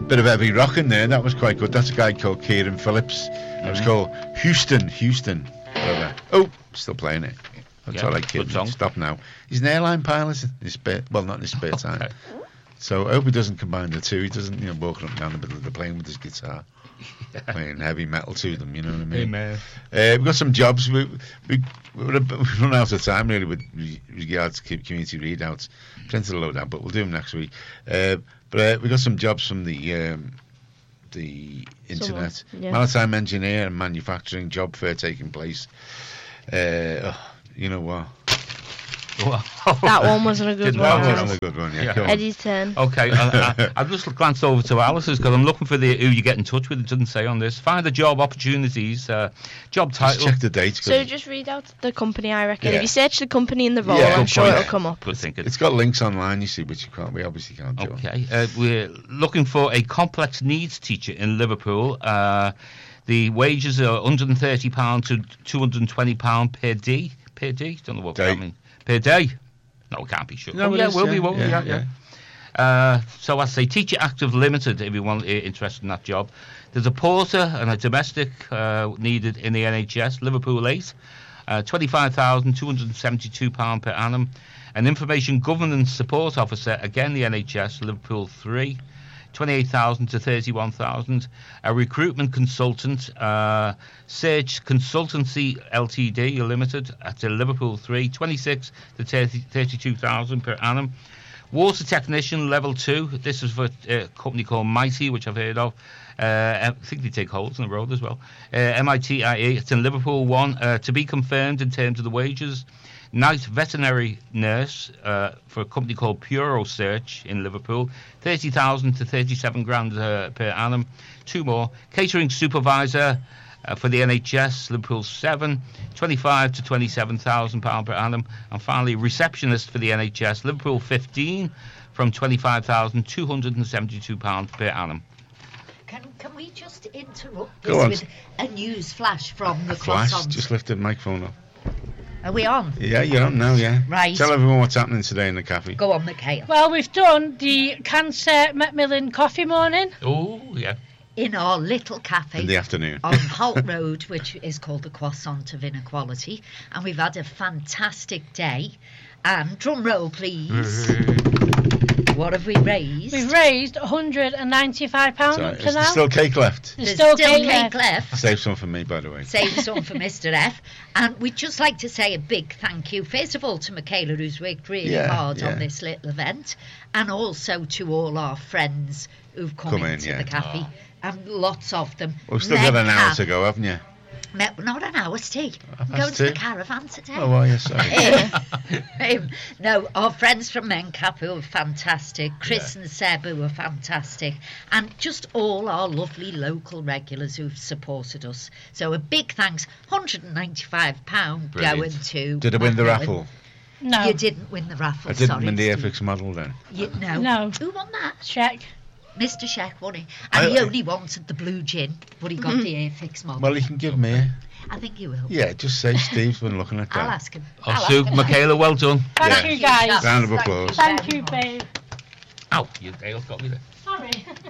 Bit of heavy rock in there. That was quite good. That's a guy called Kieran Phillips. It was called Houston. Whatever. Oh, still playing it. That's all right, kid. Stop now. He's an airline pilot in his spare, well, not in his spare time. So I hope he doesn't combine the two. He doesn't, walk up and down the middle of the plane with his guitar, playing heavy metal to them. You know what I mean? Amen. We've got some jobs. We've run out of time really with regards to community readouts. Plenty to load out, but we'll do them next week. But we've got some jobs from the internet. Maritime engineer and manufacturing job fair taking place. You know what? That one wasn't a good one. That wasn't a good one, yeah. Eddie's turn. Okay, I've just glanced over to Alice's because I'm looking for who you get in touch with. It doesn't say on this. Find the job opportunities, job title. Just check the date. So just read out the company, I reckon. If you search the company in the role, I'm sure it'll come up. Good thinking. It's got links online, you see, which we obviously can't do. Okay, we're looking for a complex needs teacher in Liverpool. The wages are £130 to £220 per day. Per day? Don't know what that means. Per day? No, it can't be sure. No, will be. So I say Teacher Active Limited if you want interested in that job. There's a porter and a domestic needed in the NHS, Liverpool 8, £25,272 per annum. An information governance support officer, again the NHS, Liverpool 3, 28,000 to 31,000. A recruitment consultant, Search Consultancy Ltd Limited at Liverpool 3, 26 to 32,000 per annum. Water technician level 2. This is for a company called Mighty, which I've heard of. I think they take holes in the road as well. MITIE. It's in Liverpool 1. To be confirmed in terms of the wages. Night veterinary nurse for a company called Puro Search in Liverpool, 30,000 to 37 grand per annum. Two more. Catering supervisor for the NHS, Liverpool 7, 25 to 27,000 pound per annum. And finally, receptionist for the NHS, Liverpool 15, from 25,272 pounds per annum. Can we just interrupt this with a news flash from the croissant? Just lifted the microphone up. Are we on? Yeah, you're on now, yeah. Right. Tell everyone what's happening today in the cafe. Go on, Michaela. Well, we've done the Cancer Macmillan Coffee Morning. Oh, yeah. In our little cafe. In the afternoon. On Holt Road, which is called the Croissant of Inequality. And we've had a fantastic day. And drum roll, please. What have we raised? We've raised £195 up to now. There's still cake left. There's still cake left. Save some for me, by the way. Save some for Mr. F. And we'd just like to say a big thank you, first of all, to Michaela, who's worked really hard on this little event, and also to all our friends who've come into the cafe, and lots of them. We've still got an hour to go, haven't you? Not an hour's tea. I'm going to the caravan today. Oh, are you? Sorry. No, our friends from Mencap who were fantastic, Chris and Seb who were fantastic, and just all our lovely local regulars who've supported us. So a big thanks. £195 going to... Did I win the raffle? No. You didn't win the raffle, I didn't win the Airfix model then? No. Who won that? Check. Mr. Sheck won it. And he only wanted the blue gin, but he got the Airfix model. Well, he can give me. I think he will. Yeah, just say Steve's been looking at that. I'll ask him. Sue, Michaela, well done. Thank you, guys. Round of applause. Thank you, babe. Ow, you Dale got me there. Sorry.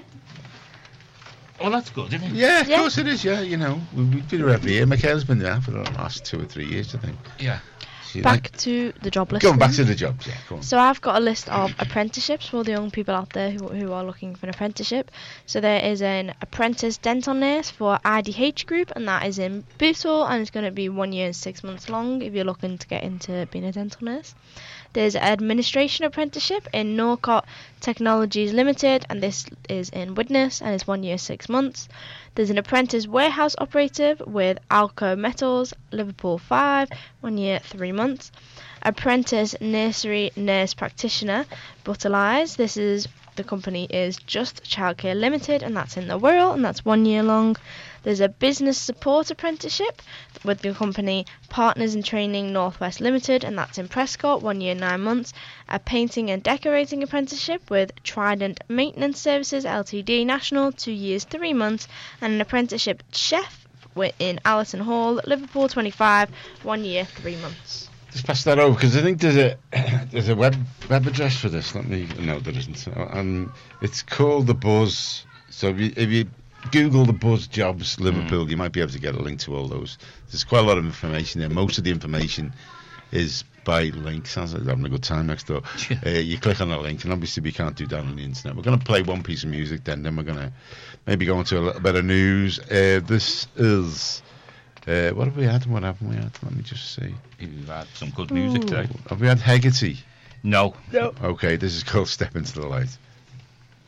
Oh, that's good, isn't it? Yeah, of course it is, yeah, you know. We do it every year. Michaela's been there for the last 2 or 3 years, I think. Yeah. Back to the job list. Going back to the jobs, yeah, go on. So I've got a list of apprenticeships for the young people out there who are looking for an apprenticeship. So there is an apprentice dental nurse for IDH Group, and that is in Bootle, and it's going to be 1 year and 6 months long if you're looking to get into being a dental nurse. There's an administration apprenticeship in Norcott Technologies Limited, and this is in Widnes, and it's 1 year 6 months. There's an apprentice warehouse operative with Alco Metals, Liverpool 5, 1 year 3 months. Apprentice nursery nurse practitioner, Butterlies. The company is Just Childcare Limited, and that's in the Wirral, and that's 1 year long. There's a business support apprenticeship with the company Partners in Training Northwest Limited, and that's in Prescott, 1 year 9 months. A painting and decorating apprenticeship with Trident Maintenance Services Ltd National, 2 years 3 months, and an apprenticeship chef in Allison Hall, Liverpool 25, 1 year 3 months. Just pass that over because I think there's a web address for this. No, there isn't. It's called The Buzz So if you Google the Buzz Jobs Liverpool, you might be able to get a link to all those. There's quite a lot of information there. Most of the information is by link. Sounds like they're having a good time next door. You click on the link, and obviously we can't do that on the internet. We're going to play one piece of music, then we're going to maybe go into a little bit of news. This is... what have we had and what haven't we had? Let me just see. We've had some good music today. Have we had Hegarty? No. Okay, this is called Step Into the Light.